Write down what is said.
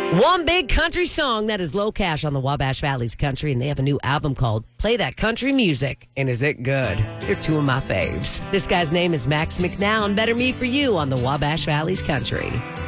One big country song that is Low Cash on the Wabash Valley's Country, and they have a new album called Play That Country Music, and is it good? They're two of my faves. This guy's name is Max McNown. Better Me For You on the Wabash Valley's Country.